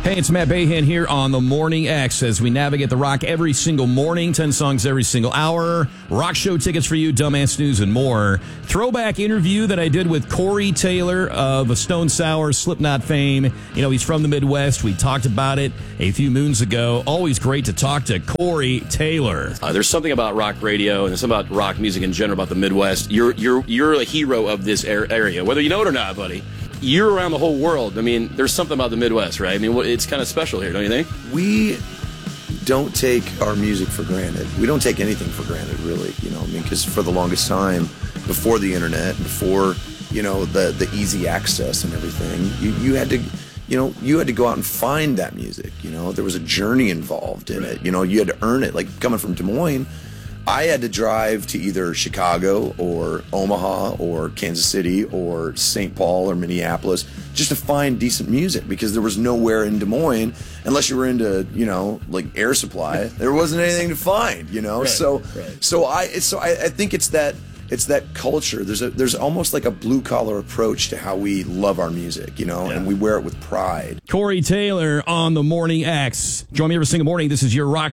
Hey, it's Matt Bahan here on the Morning X as we navigate the rock every single morning, 10 songs every single hour, rock show tickets for you, dumbass news, and more. Throwback interview that I did with Corey Taylor of Stone Sour, Slipknot fame. You know, he's from the Midwest. We talked about it a few moons ago. Always great to talk to Corey Taylor. There's something about rock radio and there's something about rock music in general about the Midwest. You're a hero of this area, whether you know it or not, buddy. You're around the whole world. I mean, there's something about the Midwest, right? I mean, it's kind of special here, don't you think? We don't take our music for granted. We don't take anything for granted, really. You know, I mean, because for the longest time, before the internet, before the easy access and everything, you had to go out and find that music. You know, there was a journey involved in it. You know, you had to earn it. Like coming from Des Moines, I had to drive to either Chicago or Omaha or Kansas City or St. Paul or Minneapolis just to find decent music because there was nowhere in Des Moines, unless you were into, like Air Supply, there wasn't anything to find, Right, So I think it's that culture. There's almost like a blue collar approach to how we love our music, and we wear it with pride. Corey Taylor on the Morning X. Join me every single morning. This is your rock.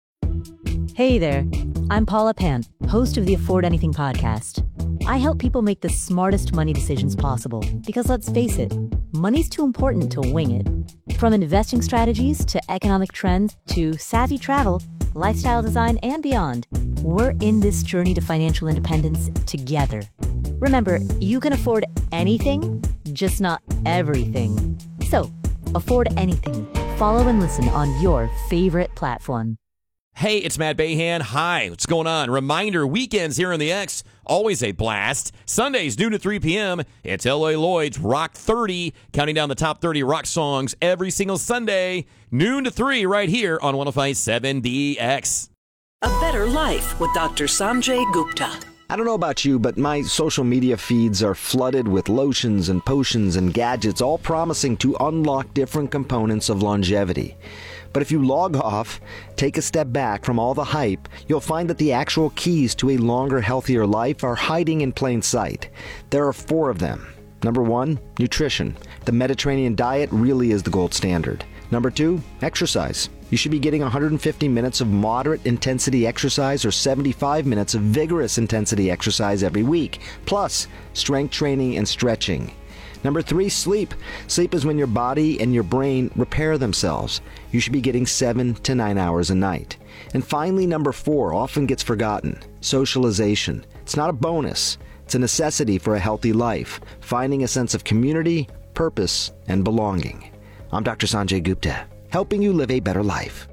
Hey there, I'm Paula Pant, host of the Afford Anything podcast. I help people make the smartest money decisions possible because let's face it, money's too important to wing it. From investing strategies to economic trends to savvy travel, lifestyle design, and beyond, we're in this journey to financial independence together. Remember, you can afford anything, just not everything. So, afford anything. Follow and listen on your favorite platform. Hey, it's Matt Bahan. Hi, what's going on? Reminder, weekends here on the X, always a blast. Sundays, noon to 3 p.m., it's L.A. Lloyd's Rock 30, counting down the top 30 rock songs every single Sunday, noon to 3 right here on 105.7 The X. A Better Life with Dr. Sanjay Gupta. I don't know about you, but my social media feeds are flooded with lotions and potions and gadgets, all promising to unlock different components of longevity. But if you log off, take a step back from all the hype, you'll find that the actual keys to a longer, healthier life are hiding in plain sight. There are 4 of them. Number 1, nutrition. The Mediterranean diet really is the gold standard. Number 2, exercise. You should be getting 150 minutes of moderate intensity exercise or 75 minutes of vigorous intensity exercise every week, plus strength training and stretching. Number 3, sleep. Sleep is when your body and your brain repair themselves. You should be getting 7 to 9 hours a night. And finally, number 4 often gets forgotten. Socialization. It's not a bonus. It's a necessity for a healthy life. Finding a sense of community, purpose, and belonging. I'm Dr. Sanjay Gupta, helping you live a better life.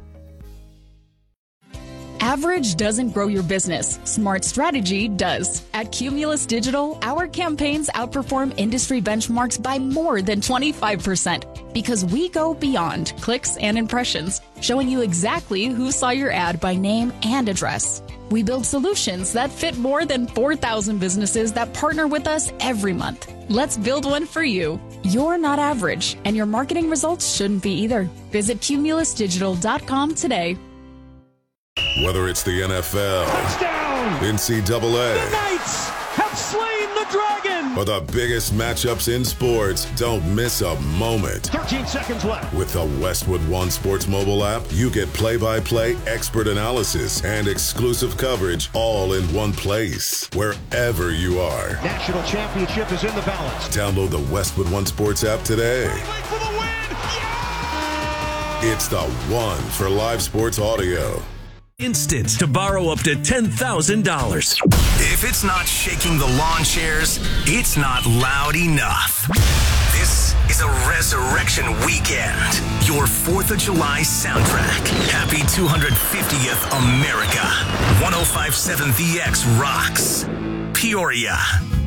Average doesn't grow your business. Smart strategy does. At Cumulus Digital, our campaigns outperform industry benchmarks by more than 25% because we go beyond clicks and impressions, showing you exactly who saw your ad by name and address. We build solutions that fit more than 4,000 businesses that partner with us every month. Let's build one for you. You're not average, and your marketing results shouldn't be either. Visit cumulusdigital.com today. Whether it's the NFL, touchdown, NCAA, the Knights have slain the dragon, or the biggest matchups in sports, don't miss a moment. 13 seconds left. With the Westwood One Sports mobile app, you get play-by-play expert analysis and exclusive coverage all in one place, wherever you are. National championship is in the balance. Download the Westwood One Sports app today. For the win. Yeah! It's the one for live sports audio. Instant to borrow up to $10,000. If it's not shaking the lawn chairs, it's not loud enough. This is a resurrection weekend. Your 4th of July soundtrack. Happy 250th America. 105.7 The X rocks. Peoria.